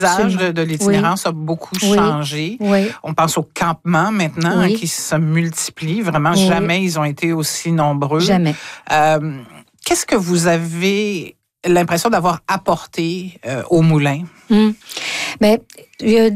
L'usage de l'itinérance a beaucoup changé. Oui. On pense aux campements maintenant qui se multiplient. Vraiment, jamais ils ont été aussi nombreux. Jamais. Qu'est-ce que vous avez l'impression d'avoir apporté au moulin? Mais il y a